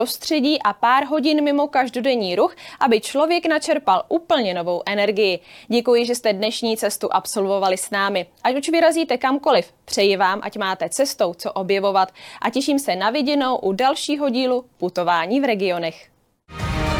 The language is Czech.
prostředí a pár hodin mimo každodenní ruch, aby člověk načerpal úplně novou energii. Děkuji, že jste dnešní cestu absolvovali s námi. Ať už vyrazíte kamkoliv, přeji vám, ať máte cestou co objevovat a těším se na viděnou u dalšího dílu Putování v regionech.